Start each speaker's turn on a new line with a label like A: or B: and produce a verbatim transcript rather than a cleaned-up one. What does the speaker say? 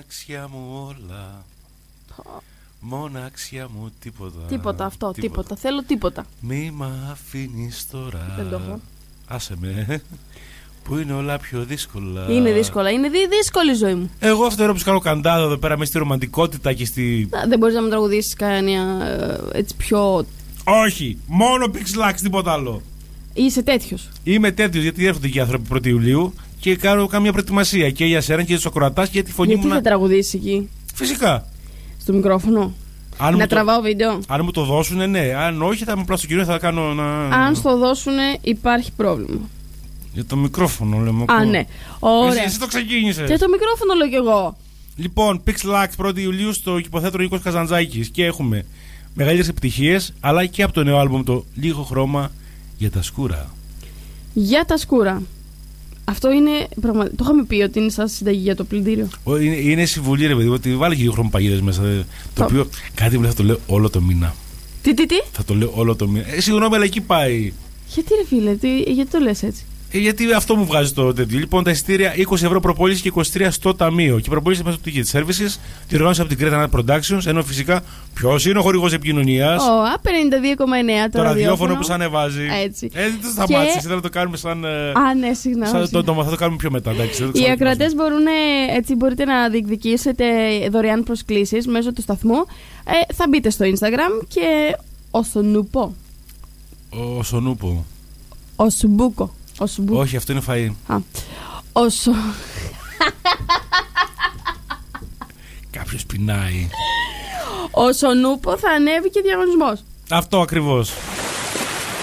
A: Μοναξιά μου όλα. Μοναξιά μου τίποτα.
B: Τίποτα αυτό, τίποτα. τίποτα. Θέλω τίποτα.
A: Μη μ' αφήνεις τώρα.
B: Δεν το έχω.
A: Άσε με. Που είναι όλα πιο δύσκολα.
B: Είναι δύσκολα, είναι δύ- δύσκολη η ζωή μου.
A: Εγώ αυτό είναι που κάνω καντάδο εδώ πέρα με στη ρομαντικότητα και στη.
B: Α, δεν μπορείς να μου τραγουδήσεις κανένα έτσι πιο.
A: Όχι, μόνο Pixelax, τίποτα άλλο.
B: Είσαι τέτοιος.
A: Είμαι τέτοιος γιατί έρχονται και οι άνθρωποι πρώτη Ιουλίου και κάνω κάμια προετοιμασία και για σένα και για τους ακροατάς και για τη φωνή
B: Γιατί
A: μου.
B: Γιατί θα να... τραγουδήσεις εκεί?
A: Φυσικά.
B: Στο μικρόφωνο.
A: Αν
B: να
A: το...
B: τραβάω βίντεο.
A: Αν μου το δώσουνε, ναι. Αν όχι, θα είμαι απλά στο κοινό, θα κάνω να.
B: Αν στο δώσουνε, υπάρχει πρόβλημα.
A: Για το μικρόφωνο, λέμε.
B: Α, ναι. Ωραία.
A: Εσύ, εσύ το ξεκίνησες.
B: Και το μικρόφωνο λέω κι εγώ.
A: Λοιπόν, Pixelax πρώτη Ιουλίου στο Υποθέτω Νίκος Καζαντζάκης. Και έχουμε μεγαλύτερες επιτυχίες, αλλά και από το νέο άλμπουμ το Λίγο Χρώμα για τα σκούρα.
B: Για τα σκούρα. Αυτό είναι. Πραγμα... Το είχαμε πει ότι είναι σαν συνταγή για το πλυντήριο.
A: Είναι, είναι συμβουλή, ρε παιδί, ότι βάλει και δύο χρωμοπαγίδες μέσα. Το, το οποίο κάτι που θα το λέω όλο το μήνα.
B: Τι, τι, τι.
A: Θα το λέω όλο το μήνα. Ε, συγγνώμη, αλλά εκεί πάει.
B: Γιατί, ρε φίλε, τι, γιατί το λες έτσι?
A: Ε, γιατί αυτό μου βγάζει το τέτοιο. Λοιπόν, τα εισιτήρια είκοσι ευρώ προπόληση και είκοσι τρία στο ταμείο. Και η προπόληση μέσα στο Ticket Services, τη οργάνωση από την Creta Productions. Ενώ φυσικά, ποιος είναι ο χορηγός επικοινωνίας?
B: Ο Α πενήντα δύο κόμμα εννέα, το,
A: το ραδιόφωνο,
B: ραδιόφωνο
A: που σας ανεβάζει.
B: Έτσι.
A: Ε, δεν το σταμάτησε, και... θα το κάνουμε σαν.
B: Α, ναι, συγγνώμη.
A: Σαν το, το, θα το κάνουμε πιο μετά. Εντάξει,
B: οι ακροατές μπορούν, έτσι, μπορείτε να διεκδικήσετε δωρεάν προσκλήσεις μέσω του σταθμού. Ε, θα μπείτε στο Instagram και ο Σονούπο.
A: Ο Σονούπο.
B: Ο Σουμπούκο. Ο Σουμπούκο.
A: Όχι, αυτό είναι φαΐ.
B: Α. Ο Σο...
A: Κάποιος πεινάει.
B: Ο Σονούπο θα ανέβει και διαγωνισμός.
A: Αυτό ακριβώς.